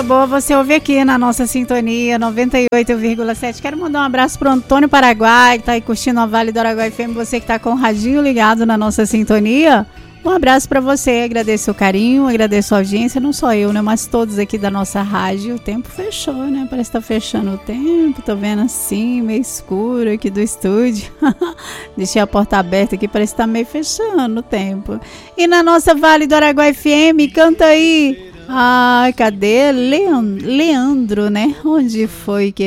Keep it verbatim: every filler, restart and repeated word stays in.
boa você ouve aqui na nossa sintonia noventa e oito vírgula sete. Quero mandar um abraço pro Antônio Paraguai, que tá aí curtindo a Vale do Araguaia F M. Você que tá com o radinho ligado na nossa sintonia. Um abraço para você, agradeço o carinho, agradeço a audiência, não só eu, né, mas todos aqui da nossa rádio. O tempo fechou, né, parece que tá fechando o tempo, tô vendo assim, meio escuro aqui do estúdio. Deixei a porta aberta aqui, parece que tá meio fechando o tempo. E na nossa Vale do Araguaia F M, canta aí. Ai, cadê? Leandro, Leandro, né? Onde foi que